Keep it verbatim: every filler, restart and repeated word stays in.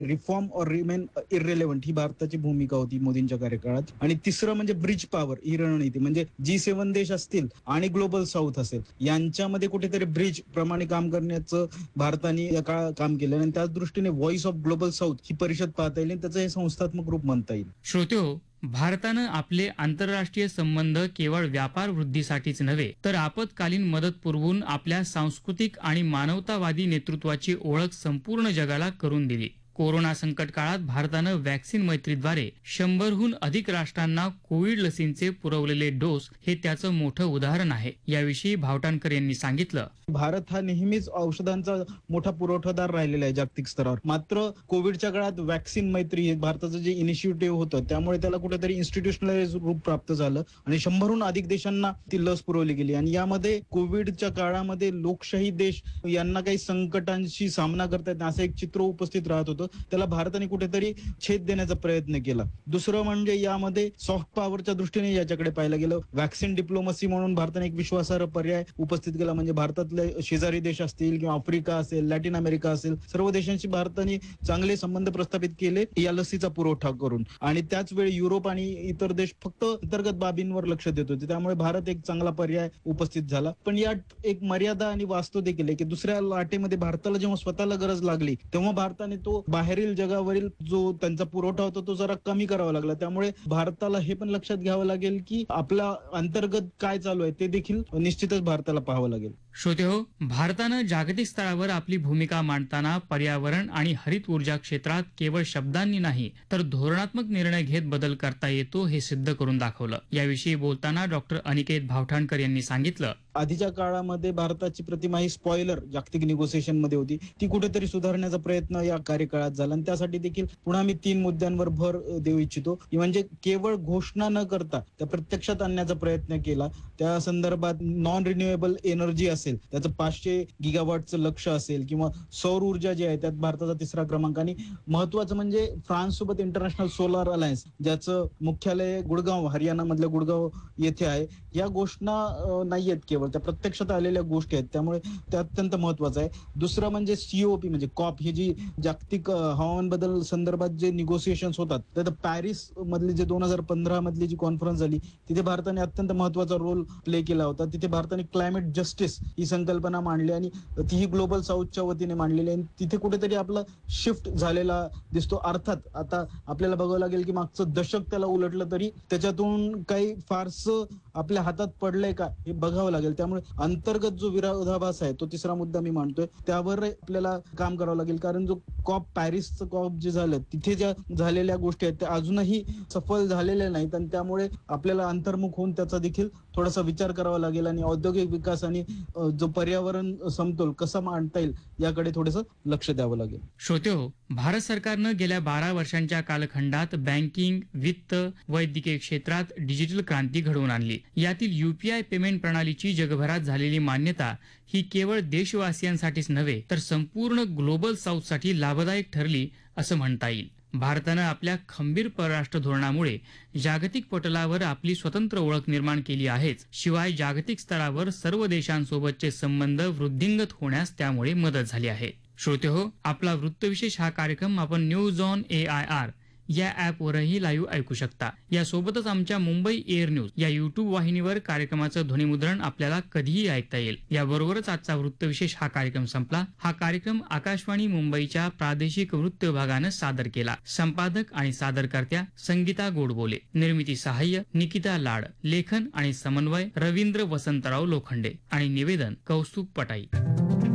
Reform or remain इररिलेव्हंट ही भारताची भूमिका होती मोदींच्या कार्यकाळात. आणि तिसरं म्हणजे ब्रिज पॉवर ही रणनीती, म्हणजे जी सेव्हन देश असतील आणि ग्लोबल साऊथ असेल यांच्यामध्ये कुठेतरी ब्रिज प्रमाणे काम करण्याचं भारताने या काळात काम केलं आणि त्याच दृष्टीने व्हॉइस ऑफ ग्लोबल साऊथ ही परिषद पाहता येईल आणि त्याचं हे संस्थात्मक रूप म्हणता येईल. श्रोत्यो, भारतानं आपले आंतरराष्ट्रीय संबंध केवळ व्यापार वृद्धीसाठीच नव्हे तर आपत्कालीन मदत पुरवून आपल्या सांस्कृतिक आणि मानवतावादी नेतृत्वाची ओळख संपूर्ण जगाला करून दिली. कोरोना संकट काळात भारतानं व्हॅक्सिन मैत्रीद्वारे शंभरहून अधिक राष्ट्रांना कोविड लसींचे पुरवलेले डोस हे त्याचं मोठं उदाहरण आहे. याविषयी भावटाणकर यांनी सांगितलं. भारत हा नेहमीच औषधांचा मोठा पुरवठादार राहिलेला आहे जागतिक स्तरावर. मात्र कोविडच्या काळात व्हॅक्सिन मैत्री हे भारताचं जे इनिशिएटिव्ह होतं त्यामुळे त्याला कुठेतरी इन्स्टिट्यूशनलाइज रूप प्राप्त झालं आणि शंभरहून अधिक देशांना ती लस पुरवली गेली. आणि यामध्ये कोविडच्या काळामध्ये लोकशाही देश यांना काही संकटांशी सामना करता येत असं एक चित्र उपस्थित राहत होतं. त्याला भारताने कुठेतरी छेद देण्याचा प्रयत्न केला. दुसरं म्हणजे यामध्ये सॉफ्ट पॉवरच्या दृष्टीने याच्याकडे पाहायला गेलं, व्हॅक्सिन डिप्लोमसी म्हणून भारताने एक विश्वासार्ह पर्याय उपस्थित केला. म्हणजे भारतातले शेजारी देश असतील किंवा आफ्रिका असेल, लॅटिन अमेरिका असेल, सर्व देशांशी भारताने चांगले संबंध प्रस्थापित केले या लसीचा पुरवठा करून. आणि त्याच वेळी युरोप आणि इतर देश फक्त अंतर्गत बाबींवर लक्ष देत होते. त्यामुळे भारत एक चांगला पर्याय उपस्थित झाला. पण यात एक मर्यादा आणि वास्तव देखील आहे की दुसऱ्या लाटेमध्ये भारताला जेव्हा स्वतःला गरज लागली तेव्हा भारताने तो बाहेरील जगावरील जो त्यांचा पुरवठा होता तो जरा कमी करावा लागला. त्यामुळे भारताला हे पण लक्षात घ्यावं लागेल की आपला अंतर्गत काय चालू आहे ते देखील निश्चितच भारताला पाहावं लागेल. श्रोतेहो, भारतानं जागतिक स्तरावर आपली भूमिका मांडताना पर्यावरण आणि हरित ऊर्जा क्षेत्रात केवळ शब्दांनी नाही तर धोरणात्मक निर्णय घेत बदल करता येतो हे सिद्ध करून दाखवलं. याविषयी बोलताना डॉक्टर अनिकेत भावठाणकर यांनी सांगितलं. आधीच्या काळामध्ये भारताची प्रतिमा ही स्पॉइलर जागतिक निगोसिएशन मध्ये होती, ती कुठेतरी सुधारण्याचा प्रयत्न या कार्यकाळात झाला आणि त्यासाठी देखील पुन्हा मी तीन मुद्द्यांवर भर देऊ इच्छितो. म्हणजे केवळ घोषणा न करता त्या प्रत्यक्षात आणण्याचा प्रयत्न केला. त्या संदर्भात नॉन रिन्युएबल एनर्जी असेल त्याचं पाचशे गिगावॉटचं लक्ष असेल किंवा सौर ऊर्जा जी आहे त्यात भारताचा तिसरा क्रमांक. आणि महत्वाचं म्हणजे फ्रान्स सोबत इंटरनॅशनल सोलार अलायन्स ज्याचं मुख्यालय गुडगाव हरियाणा मधल्या गुडगाव येथे आहे. या घोषणा नाहीयेत केवळ, त्या प्रत्यक्षात आलेल्या गोष्टी आहेत. त्यामुळे ते अत्यंत महत्वाचं आहे. दुसरं म्हणजे सीओपी म्हणजे कॉप ही जी जागतिक हवामान बदल संदर्भात जे निगोसिएशन्स होतात तर पॅरिस मधली जे दोन हजार पंधरा मधली जी कॉन्फरन्स झाली तिथे भारताने अत्यंत महत्वाचा रोल प्ले केला होता. तिथे भारताने क्लायमेट जस्टिस ही संकल्पना मांडली आणि तीही ग्लोबल साऊथच्या वतीने मांडलेली आहे. तिथे कुठेतरी आपला शिफ्ट झालेला दिसतो. अर्थात आता आपल्याला बघावं लागेल की मागचं दशक त्याला उलटलं तरी त्याच्यातून काही फारसं आपल्या हातात पडलंय का हे बघावं लागेल. त्यामुळे अंतर्गत जो विरोधाभास आहे तो तिसरा मुद्दा मी मांडतोय त्यावर आपल्याला काम करावं लागेल. कारण जो कॉप पॅरिसचं कॉप जे झालं तिथे ज्या झालेल्या गोष्टी आहेत त्या अजूनही सफल झालेल्या नाहीत आणि त्यामुळे आपल्याला अंतर्मुख होऊन त्याचा देखील थोडासा विचार करावा लागेल आणि औद्योगिक विकास आणि जो पर्यावरण समतोल कसा मांडता येईल याकडे थोडंसं लक्ष द्यावं लागेल. श्रोतेहो, भारत सरकारनं गेल्या बारा वर्षांच्या कालखंडात बँकिंग, वित्त, वैद्यकीय क्षेत्रात डिजिटल क्रांती घडवून आणली. यातील युपीआय पेमेंट प्रणालीची जगभरात झालेली मान्यता ही केवळ देशवासियांसाठीच नव्हे तर संपूर्ण ग्लोबल साऊथसाठी लाभदायक ठरली असं म्हणता येईल. भारतानं आपल्या खंबीर परराष्ट्र धोरणामुळे जागतिक पटलावर आपली स्वतंत्र ओळख निर्माण केली आहेच, शिवाय जागतिक स्तरावर सर्व देशांसोबतचे संबंध वृद्धिंगत होण्यास त्यामुळे मदत झाली आहे. श्रोतेहो, आपला वृत्तविशेष हा कार्यक्रम आपण news on A I R या ऍपवरही लाईव्ह ऐकू शकता. यासोबतच आमच्या मुंबई एअर न्यूज या युट्यूब वाहिनीवर कार्यक्रमाचं ध्वनिमुद्रण आपल्याला कधीही ऐकता येईल. याबरोबरच आजचा वृत्तविशेष हा कार्यक्रम संपला. हा कार्यक्रम आकाशवाणी मुंबईच्या प्रादेशिक वृत्त विभागानं सादर केला. संपादक आणि सादरकर्त्या संगीता गोडबोले, निर्मिती सहाय्य निकिता लाड, लेखन आणि समन्वय रवींद्र वसंतराव लोखंडे आणि निवेदन कौस्तुभ पटाई.